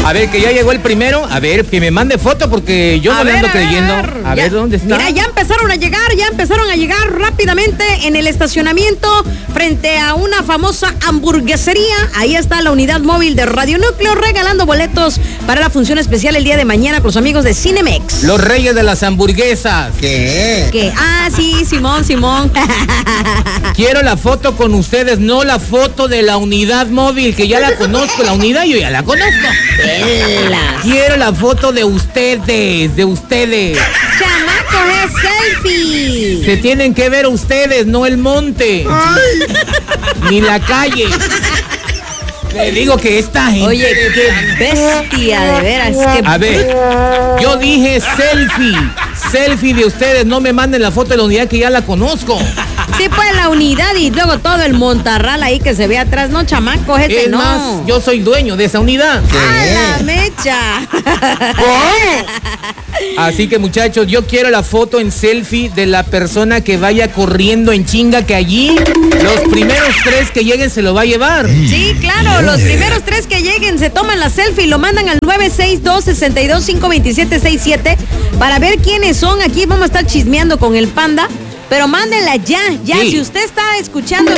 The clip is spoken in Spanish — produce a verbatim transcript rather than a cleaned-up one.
A ver, que ya llegó el primero. A ver, que me mande foto porque yo no le ando creyendo. A ver, a ver ¿dónde está? Mira, ya empezaron a llegar, ya empezaron a llegar rápidamente en el estacionamiento frente a una famosa hamburguesería. Ahí está la unidad móvil de Radio Núcleo regalando boletos para la función especial el día de mañana con los amigos de Cinemex. Los reyes de las hamburguesas. ¿Qué? ¿Qué? Ah, sí, Simón, Simón. Quiero la foto con ustedes, no la foto de la unidad móvil, que ya la conozco, la unidad yo ya la conozco. Velas. Quiero la foto de ustedes, de ustedes. Chamaco, es selfie. Se tienen que ver ustedes, no el monte. Ay. Ni la calle. Le digo que esta gente... Oye, qué bestia, de veras. Qué... A ver, yo dije selfie. Selfie de ustedes, no me manden la foto de la unidad que ya la conozco. Sí, pues la unidad y luego todo el montarral ahí que se ve atrás, no, chamaco, ese es no. Más, yo soy dueño de esa unidad. ¡A la mecha! Así que, muchachos, yo quiero la foto en selfie de la persona que vaya corriendo en chinga, que allí los primeros tres que lleguen se lo va a llevar. Sí, claro, los primeros tres que lleguen se toman la selfie y lo mandan al nueve seis dos, seis dos cinco, dos siete seis siete para ver quiénes son. Aquí vamos a estar chismeando con el Panda. Pero mándenla ya, ya, sí. Si usted está escuchando